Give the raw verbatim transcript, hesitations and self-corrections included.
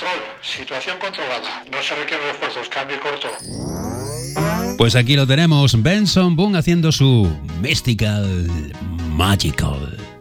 Control, situación controlada. No se requieren refuerzos, cambio corto. Pues aquí lo tenemos, Benson Boone haciendo su Mystical Magical.